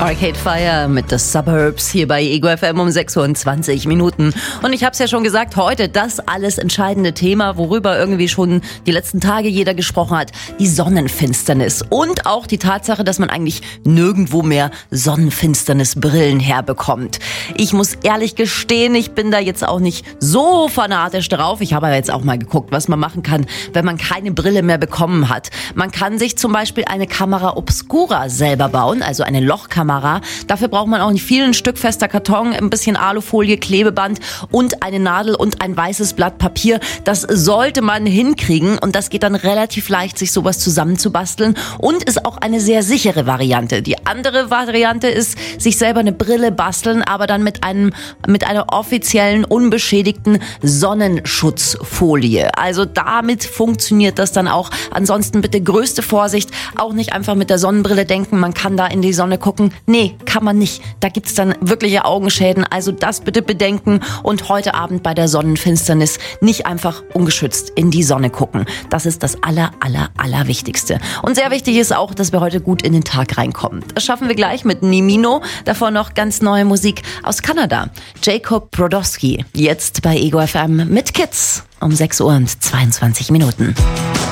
Arcade Fire mit The Suburbs hier bei Ego FM um 6:20 Uhr. Und ich habe es ja schon gesagt, heute das alles entscheidende Thema, worüber irgendwie schon die letzten Tage jeder gesprochen hat, die Sonnenfinsternis. Und auch die Tatsache, dass man eigentlich nirgendwo mehr Sonnenfinsternisbrillen herbekommt. Ich muss ehrlich gestehen, ich bin da jetzt auch nicht so fanatisch drauf. Ich habe aber jetzt auch mal geguckt, was man machen kann, wenn man keine Brille mehr bekommen hat. Man kann sich zum Beispiel eine Camera Obscura selber bauen, also eine Lochkamera. Dafür braucht man auch nicht viel, ein Stück fester Karton, ein bisschen Alufolie, Klebeband und eine Nadel und ein weißes Blatt Papier. Das sollte man hinkriegen und das geht dann relativ leicht, sich sowas zusammenzubasteln und ist auch eine sehr sichere Variante. Die andere Variante ist, sich selber eine Brille basteln, aber dann mit einer offiziellen, unbeschädigten Sonnenschutzfolie. Also damit funktioniert das dann auch. Ansonsten bitte größte Vorsicht, auch nicht einfach mit der Sonnenbrille denken, man kann da in die Sonne gucken. Nee, kann man nicht. Da gibt's dann wirkliche Augenschäden. Also das bitte bedenken und heute Abend bei der Sonnenfinsternis nicht einfach ungeschützt in die Sonne gucken. Das ist das Allerwichtigste. Und sehr wichtig ist auch, dass wir heute gut in den Tag reinkommen. Das schaffen wir gleich mit Nimino. Davor noch ganz neue Musik aus Kanada. Jacob Brodowski. Jetzt bei Ego FM mit Kids um 6:22 Uhr.